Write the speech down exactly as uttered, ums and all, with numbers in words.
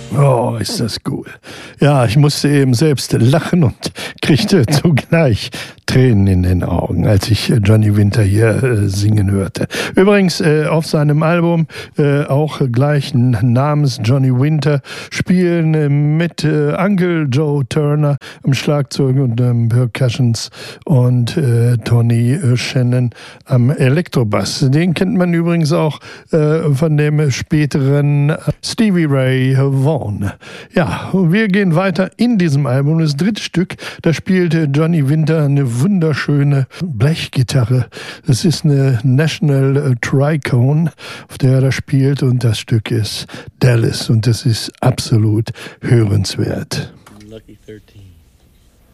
Oh, ist das cool. Ja, ich musste eben selbst lachen und kriegte zugleich Tränen in den Augen, als ich Johnny Winter hier äh, singen hörte. Übrigens äh, auf seinem Album äh, auch gleichen Namens Johnny Winter spielen äh, mit äh, Uncle Joe Turner am Schlagzeug und ähm, Percussions und äh, Tony äh, Shannon am Elektrobass. Den kennt man übrigens auch äh, von dem späteren äh, Stevie Ray Vaughan. Ja, wir gehen weiter in diesem Album. Das dritte Stück, da spielt äh, Johnny Winter eine wunderschöne Blechgitarre. Das ist eine National Tricone, auf der er da spielt, und das Stück ist Dallas und das ist absolut hörenswert. Lucky thirteen.